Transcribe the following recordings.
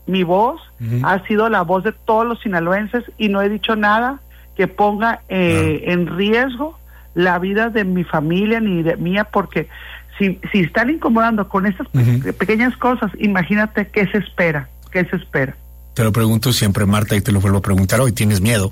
mi voz ha sido la voz de todos los sinaloenses y no he dicho nada que ponga en riesgo la vida de mi familia ni de mía, porque si están incomodando con estas pequeñas cosas, imagínate qué se espera. Te lo pregunto siempre, Marta, y te lo vuelvo a preguntar hoy. ¿Tienes miedo?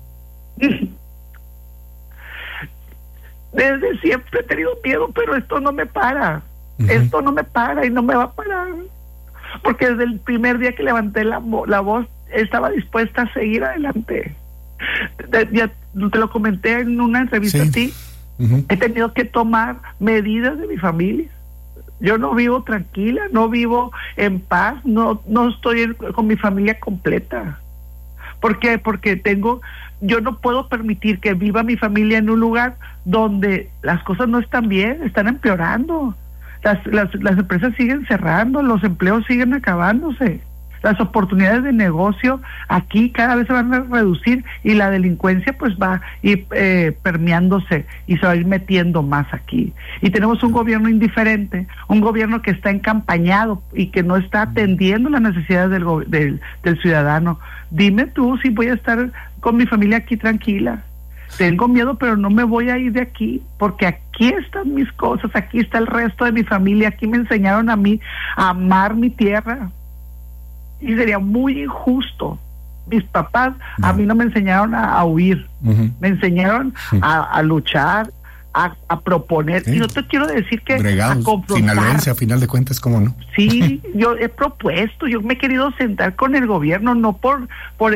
Desde siempre he tenido miedo, pero esto no me para. Esto no me para y no me va a parar. Porque desde el primer día que levanté la voz, estaba dispuesta a seguir adelante. Ya te lo comenté en una entrevista a ti. He tenido que tomar medidas de mi familia. Yo no vivo tranquila, no vivo en paz, no estoy con mi familia completa. ¿Por qué? Porque yo no puedo permitir que viva mi familia en un lugar donde las cosas no están bien, están empeorando. Las empresas siguen cerrando, los empleos siguen acabándose. Las oportunidades de negocio aquí cada vez se van a reducir y la delincuencia pues va a ir permeándose y se va a ir metiendo más aquí. Y tenemos un gobierno indiferente, un gobierno que está encampañado y que no está atendiendo las necesidades del ciudadano. Dime tú si voy a estar con mi familia aquí tranquila. Tengo miedo, pero no me voy a ir de aquí, porque aquí están mis cosas, aquí está el resto de mi familia, aquí me enseñaron a mí a amar mi tierra. Y sería muy injusto. Mis papás a mí no me enseñaron a huir, me enseñaron a luchar, a proponer. Y no te quiero decir que Bregados, a confrontar. Sinaloense, a final de cuentas, ¿cómo no? Sí, yo he propuesto, yo me he querido sentar con el gobierno, no por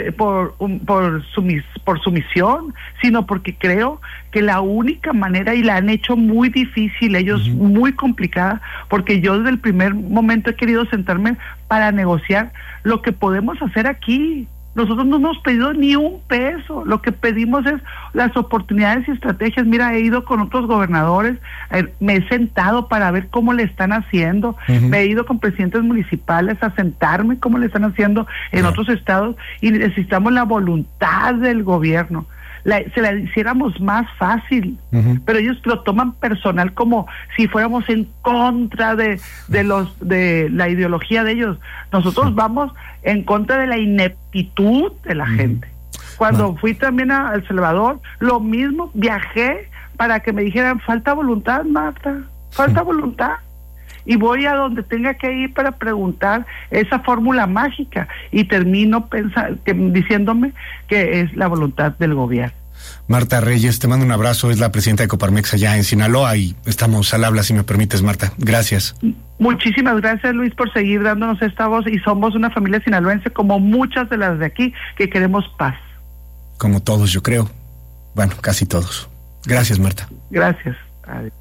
sumisión, sino porque creo que la única manera, y la han hecho muy difícil, ellos muy complicada, porque yo desde el primer momento he querido sentarme para negociar lo que podemos hacer aquí. Nosotros no hemos pedido ni un peso, lo que pedimos es las oportunidades y estrategias. Mira, he ido con otros gobernadores, me he sentado para ver cómo le están haciendo, me he ido con presidentes municipales a sentarme cómo le están haciendo en otros estados, y necesitamos la voluntad del gobierno. Se la hiciéramos más fácil, pero ellos lo toman personal, como si fuéramos en contra de la ideología de ellos. Nosotros vamos en contra de la ineptitud de la gente. Cuando fui también a El Salvador, lo mismo, viajé para que me dijeran, falta voluntad, Marta, falta voluntad. Y voy a donde tenga que ir para preguntar esa fórmula mágica, y termino diciéndome que es la voluntad del gobierno. Marta Reyes, te mando un abrazo, es la presidenta de Coparmex allá en Sinaloa, y estamos al habla, si me permites, Marta. Gracias. Muchísimas gracias, Luis, por seguir dándonos esta voz, y somos una familia sinaloense como muchas de las de aquí que queremos paz. Como todos, yo creo. Bueno, casi todos. Gracias, Marta. Gracias. Adiós.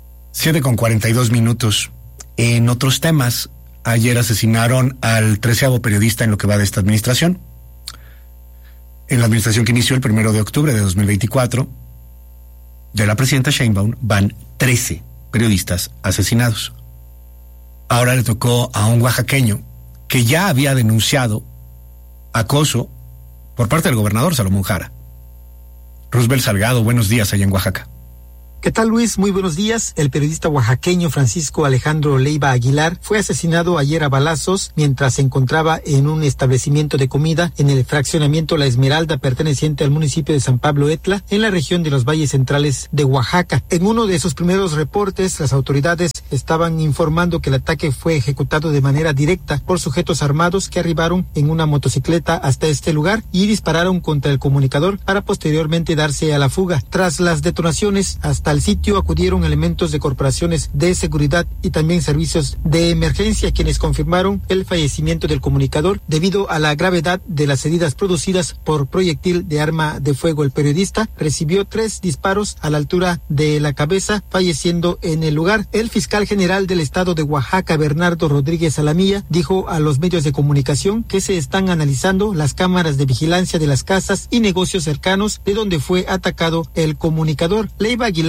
7:42. En otros temas, ayer asesinaron al 13º periodista en lo que va de esta administración. En la administración que inició el 1 de octubre de 2024, de la presidenta Sheinbaum, van 13 periodistas asesinados. Ahora le tocó a un oaxaqueño que ya había denunciado acoso por parte del gobernador Salomón Jara. Roosevelt Salgado, buenos días allá en Oaxaca. ¿Qué tal, Luis? Muy buenos días. El periodista oaxaqueño Francisco Alejandro Leiva Aguilar fue asesinado ayer a balazos mientras se encontraba en un establecimiento de comida en el fraccionamiento La Esmeralda, perteneciente al municipio de San Pablo Etla, en la región de los Valles Centrales de Oaxaca. En uno de sus primeros reportes, las autoridades estaban informando que el ataque fue ejecutado de manera directa por sujetos armados que arribaron en una motocicleta hasta este lugar y dispararon contra el comunicador para posteriormente darse a la fuga. Tras las detonaciones, hasta al sitio acudieron elementos de corporaciones de seguridad y también servicios de emergencia, quienes confirmaron el fallecimiento del comunicador debido a la gravedad de las heridas producidas por proyectil de arma de fuego. El periodista recibió 3 disparos a la altura de la cabeza, falleciendo en el lugar. El fiscal general del estado de Oaxaca, Bernardo Rodríguez Alamilla, dijo a los medios de comunicación que se están analizando las cámaras de vigilancia de las casas y negocios cercanos de donde fue atacado el comunicador. Leiva Aguilar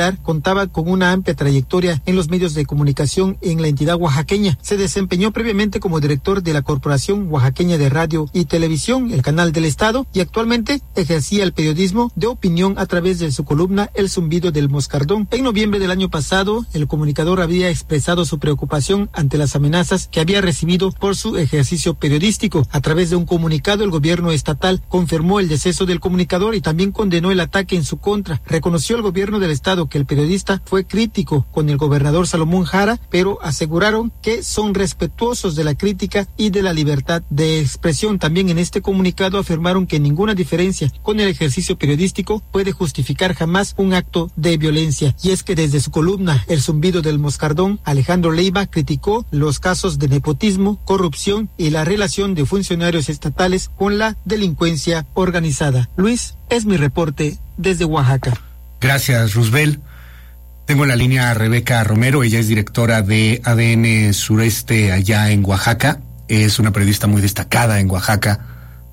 Aguilar contaba con una amplia trayectoria en los medios de comunicación en la entidad oaxaqueña. Se desempeñó previamente como director de la Corporación Oaxaqueña de Radio y Televisión, el canal del Estado, y actualmente ejercía el periodismo de opinión a través de su columna El Zumbido del Moscardón. En noviembre del año pasado, el comunicador había expresado su preocupación ante las amenazas que había recibido por su ejercicio periodístico. A través de un comunicado, el gobierno estatal confirmó el deceso del comunicador y también condenó el ataque en su contra. Reconoció el gobierno del estado que el periodista fue crítico con el gobernador Salomón Jara, pero aseguraron que son respetuosos de la crítica y de la libertad de expresión. También en este comunicado afirmaron que ninguna diferencia con el ejercicio periodístico puede justificar jamás un acto de violencia. Y es que desde su columna El Zumbido del Moscardón, Alejandro Leiva criticó los casos de nepotismo, corrupción y la relación de funcionarios estatales con la delincuencia organizada. Luis, es mi reporte desde Oaxaca. Gracias, Roosevelt. Tengo en la línea a Rebeca Romero, ella es directora de ADN Sureste allá en Oaxaca. Es una periodista muy destacada en Oaxaca,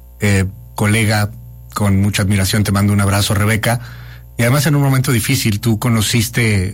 colega con mucha admiración. Te mando un abrazo, Rebeca. Y además en un momento difícil, tú conociste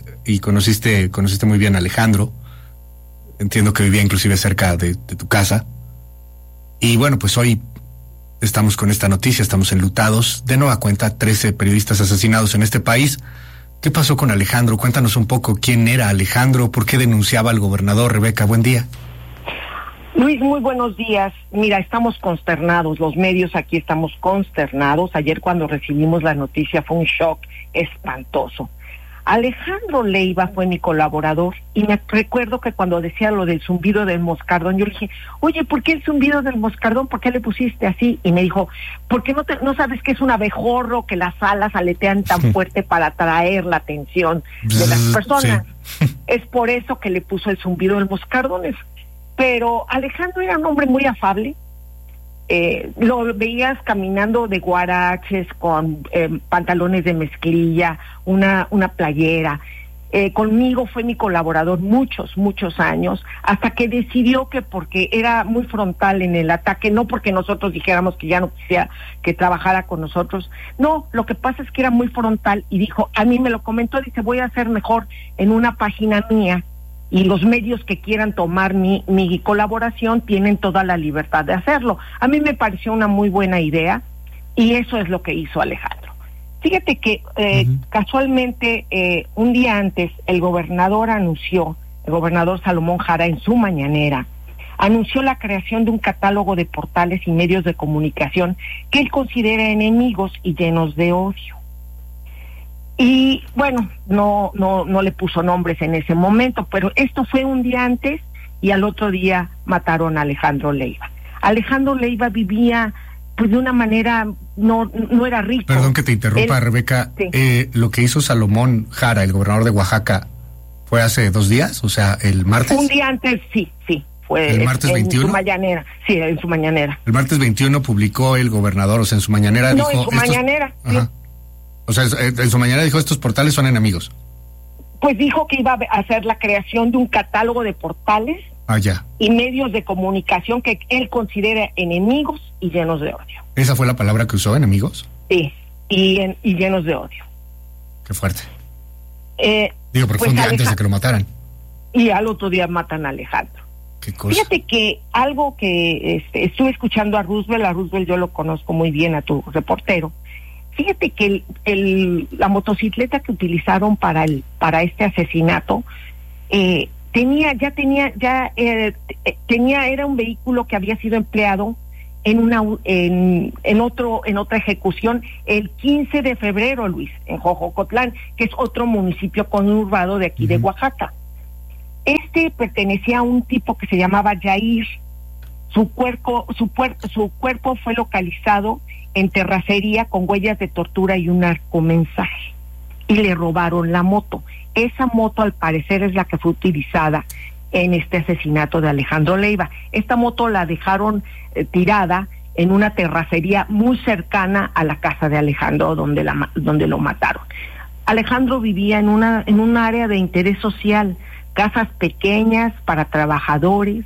muy bien a Alejandro. Entiendo que vivía inclusive cerca de tu casa. Y bueno, pues hoy estamos con esta noticia, estamos enlutados. De nueva cuenta, 13 periodistas asesinados en este país. ¿Qué pasó con Alejandro? Cuéntanos un poco quién era Alejandro, por qué denunciaba al gobernador. Rebeca, buen día. Luis, muy buenos días. Mira, estamos consternados, los medios aquí estamos consternados. Ayer cuando recibimos la noticia fue un shock espantoso. Alejandro Leiva fue mi colaborador y me recuerdo que cuando decía lo del zumbido del moscardón, yo le dije, oye, ¿por qué el zumbido del moscardón? ¿Por qué le pusiste así? Y me dijo, ¿por qué no sabes que es un abejorro, que las alas aletean tan fuerte para atraer la atención de las personas? Sí. Es por eso que le puso el zumbido del moscardón. Pero Alejandro era un hombre muy afable. Lo veías caminando de guaraches con pantalones de mezclilla, una playera. Conmigo fue mi colaborador muchos años, hasta que decidió que porque era muy frontal en el ataque, no porque nosotros dijéramos que ya no quisiera que trabajara con nosotros, no, lo que pasa es que era muy frontal y dijo, a mí me lo comentó, dice, voy a hacer mejor en una página mía. Y los medios que quieran tomar mi colaboración tienen toda la libertad de hacerlo. A mí me pareció una muy buena idea y eso es lo que hizo Alejandro. Fíjate que casualmente un día antes el gobernador Salomón Jara en su mañanera, anunció la creación de un catálogo de portales y medios de comunicación que él considera enemigos y llenos de odio. Y bueno, no le puso nombres en ese momento, pero esto fue un día antes y al otro día mataron a Alejandro Leiva. Alejandro Leiva vivía pues de una manera, no era rico. Perdón que te interrumpa, Rebeca. Sí. Lo que hizo Salomón Jara, el gobernador de Oaxaca, ¿fue hace 2 días? O sea, el martes. Un día antes, sí. Fue el martes 21. En su mañanera. Sí, en su mañanera. El martes 21 publicó el gobernador, o sea, en su mañanera dijo... No, en su mañanera, sí. Ajá. O sea, en su mañana dijo, estos portales son enemigos. Pues dijo que iba a hacer la creación de un catálogo de portales y medios de comunicación que él considera enemigos y llenos de odio. ¿Esa fue la palabra que usó, enemigos? Sí, y llenos de odio. Qué fuerte. Digo, porque fue un día antes de que lo mataran. Y al otro día matan a Alejandro. ¿Qué cosa? Fíjate que algo que estuve escuchando a Roosevelt yo lo conozco muy bien, a tu reportero. Fíjate que la motocicleta que utilizaron para este asesinato era un vehículo que había sido empleado en otra ejecución el 15 de febrero, Luis, en Jojocotlán, que es otro municipio conurbado de aquí de Oaxaca. Pertenecía a un tipo que se llamaba Yair. Su cuerpo fue localizado en terracería con huellas de tortura y un narcomensaje. Y le robaron la moto. Esa moto al parecer es la que fue utilizada en este asesinato de Alejandro Leiva. Esta moto la dejaron tirada en una terracería muy cercana a la casa de Alejandro donde lo mataron. Alejandro vivía en un área de interés social, casas pequeñas para trabajadores,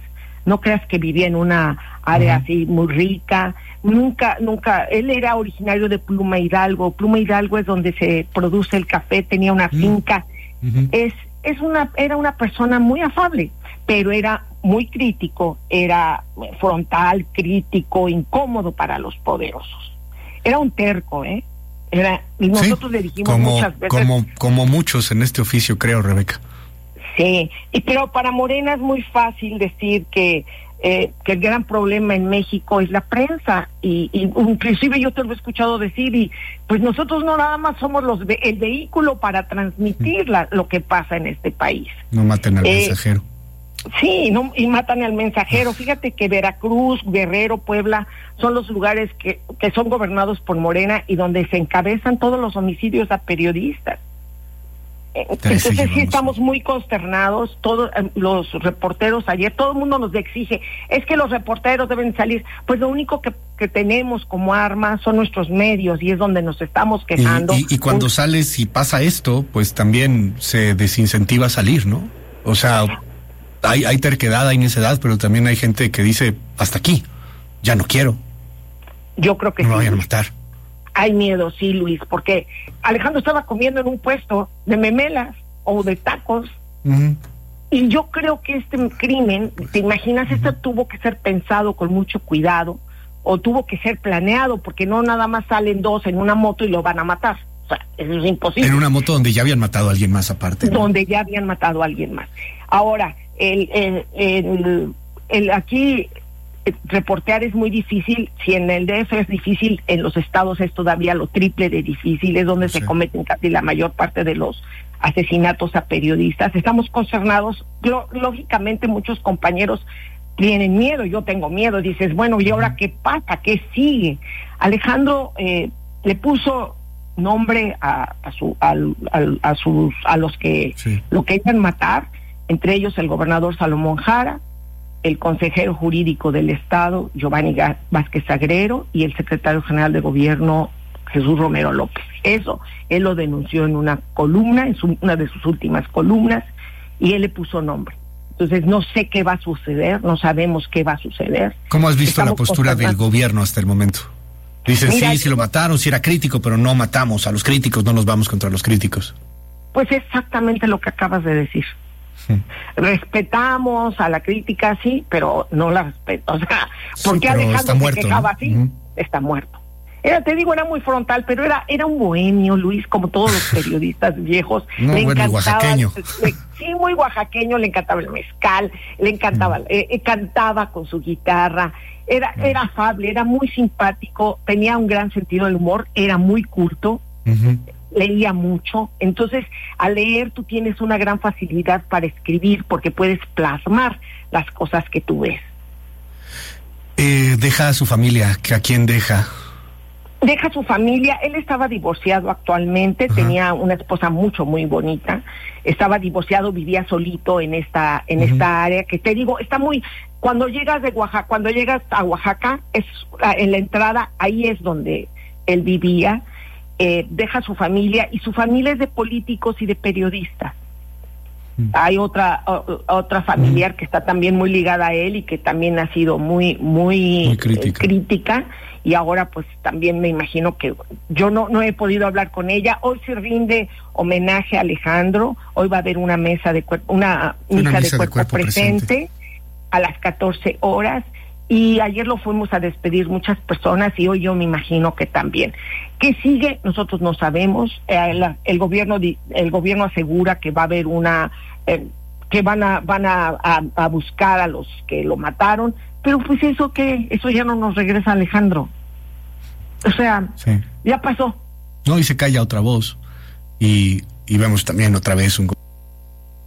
no creas que vivía en una área así muy rica, nunca, él era originario de Pluma Hidalgo es donde se produce el café, tenía una finca, era una persona muy afable, pero era muy crítico, era frontal, crítico, incómodo para los poderosos. Era un terco, y nosotros le dijimos muchas veces, como muchos en este oficio, creo, Rebeca. Sí, pero para Morena es muy fácil decir que el gran problema en México es la prensa, y inclusive yo te lo he escuchado decir, y pues nosotros no nada más somos el vehículo para transmitir lo que pasa en este país. No maten al mensajero. Sí, y matan al mensajero. Fíjate que Veracruz, Guerrero, Puebla son los lugares que son gobernados por Morena y donde se encabezan todos los homicidios a periodistas. Entonces sí estamos muy consternados, todos los reporteros ayer, todo el mundo nos exige, es que los reporteros deben salir, pues lo único que tenemos como arma son nuestros medios y es donde nos estamos quejando. Y cuando sales y pasa esto, pues también se desincentiva a salir, ¿no? O sea, hay terquedad, hay necedad, pero también hay gente que dice, hasta aquí, ya no quiero. Yo creo que no sí. me vayan a matar. Hay miedo, sí, Luis, porque Alejandro estaba comiendo en un puesto de memelas o de tacos, y yo creo que este crimen, ¿te imaginas? Esto tuvo que ser pensado con mucho cuidado, o tuvo que ser planeado, porque no nada más salen dos en una moto y lo van a matar. O sea, eso es imposible. En una moto donde ya habían matado a alguien más aparte, ¿no? Donde ya habían matado a alguien más. Ahora, aquí reportear es muy difícil. Si en el DF es difícil, en los estados es todavía lo triple de difícil, es donde se cometen casi la mayor parte de los asesinatos a periodistas. Estamos consternados, lógicamente muchos compañeros tienen miedo, yo tengo miedo, dices, bueno, ¿y ahora qué pasa? ¿Qué sigue? Alejandro le puso nombre a los que lo querían matar, entre ellos el gobernador Salomón Jara, el consejero jurídico del Estado, Giovanni Vázquez Agrero, y el secretario general de Gobierno, Jesús Romero López. Eso, él lo denunció en una columna, una de sus últimas columnas, y él le puso nombre. Entonces, no sé qué va a suceder, no sabemos qué va a suceder. ¿Cómo has visto la postura del gobierno hasta el momento? Dicen, sí lo mataron, sí era crítico, pero no matamos a los críticos, no nos vamos contra los críticos. Pues exactamente lo que acabas de decir. Respetamos a la crítica, sí, pero no la respeto. O sea, ¿por qué Alejandro se quejaba así? Está muerto. Te digo, era muy frontal, pero era un bohemio, Luis, como todos los periodistas viejos. Le encantaba, oaxaqueño. Sí, muy oaxaqueño, le encantaba el mezcal, le encantaba, cantaba con su guitarra, era afable, era muy simpático, tenía un gran sentido del humor, era muy culto. Leía mucho, entonces al leer tú tienes una gran facilidad para escribir porque puedes plasmar las cosas que tú ves. Deja a su familia, ¿a quién deja? Deja a su familia, él estaba divorciado actualmente, tenía una esposa muy bonita, estaba divorciado, vivía solito en esta área que te digo, está muy, cuando llegas a Oaxaca, es en la entrada, ahí es donde él vivía. Deja a su familia, y su familia es de políticos y de periodistas. Hay otra familiar que está también muy ligada a él y que también ha sido muy crítica, y ahora pues también me imagino que yo no he podido hablar con ella. Hoy se rinde homenaje a Alejandro, hoy va a haber una misa de cuerpo presente a las 14 horas. Y ayer lo fuimos a despedir muchas personas, y hoy yo me imagino que también. ¿Qué sigue? Nosotros no sabemos. El gobierno asegura que va a haber que van a buscar a los que lo mataron, pero pues eso ya no nos regresa, Alejandro. O sea, ya pasó. No, y se calla otra voz, y vemos también otra vez un